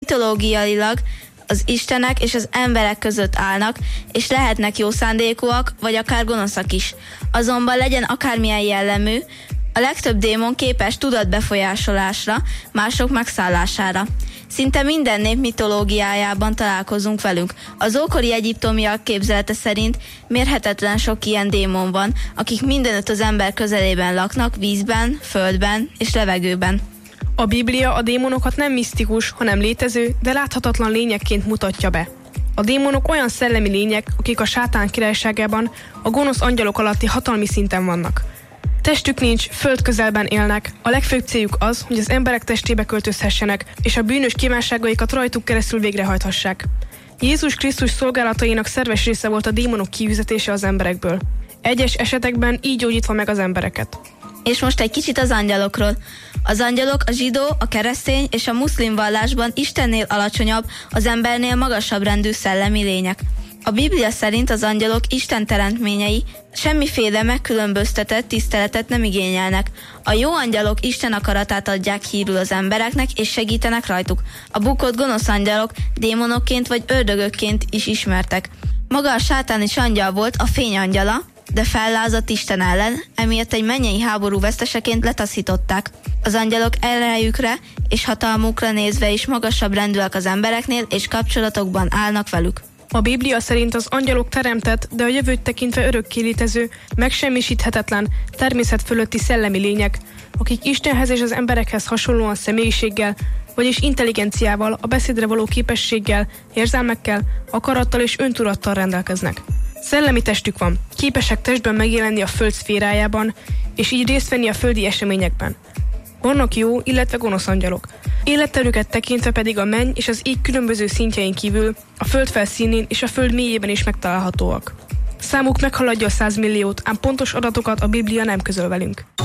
mitológiailag az istenek és az emberek között állnak, és lehetnek jó szándékúak, vagy akár gonoszak is. Azonban legyen akármilyen jellemű, a legtöbb démon képes tudatbefolyásolásra, mások megszállására. Szinte minden nép mitológiájában találkozunk velünk. Az ókori egyiptomiak képzelete szerint mérhetetlen sok ilyen démon van, akik mindenütt az ember közelében laknak, vízben, földben és levegőben. A Biblia a démonokat nem misztikus, hanem létező, de láthatatlan lényekként mutatja be. A démonok olyan szellemi lények, akik a sátán királyságában, a gonosz angyalok alatti hatalmi szinten vannak. Testük nincs, földközelben élnek, a legfőbb céljuk az, hogy az emberek testébe költözhessenek, és a bűnös kívánságaikat rajtuk keresztül végrehajthassák. Jézus Krisztus szolgálatainak szerves része volt a démonok kiüzetése az emberekből. Egyes esetekben így gyógyítva meg az embereket. És most egy kicsit az angyalokról. Az angyalok a zsidó, a keresztény és a muszlim vallásban Istennél alacsonyabb, az embernél magasabb rendű szellemi lények. A Biblia szerint az angyalok Isten teremtményei, semmiféle megkülönböztetett tiszteletet nem igényelnek. A jó angyalok Isten akaratát adják hírül az embereknek és segítenek rajtuk. A bukott gonosz angyalok démonokként vagy ördögökként is ismertek. Maga a sátán is angyal volt, a fényangyala, de fellázadt Isten ellen, emiatt egy mennyei háború veszteseként letaszították. Az angyalok erejükre és hatalmukra nézve is magasabb rendűek az embereknél, és kapcsolatokban állnak velük. A Biblia szerint az angyalok teremtett, de a jövőt tekintve örökké létező, megsemmisíthetetlen, természet fölötti szellemi lények, akik Istenhez és az emberekhez hasonlóan személyiséggel, vagyis intelligenciával, a beszédre való képességgel, érzelmekkel, akarattal és öntudattal rendelkeznek. Szellemi testük van, képesek testben megjelenni a föld szférájában, és így részt venni a földi eseményekben. Vannak jó, illetve gonosz angyalok. Életterüket tekintve pedig a menny és az ég különböző szintjein kívül a föld felszínén és a föld mélyében is megtalálhatóak. Számuk meghaladja a 100 milliót, ám pontos adatokat a Biblia nem közöl velünk.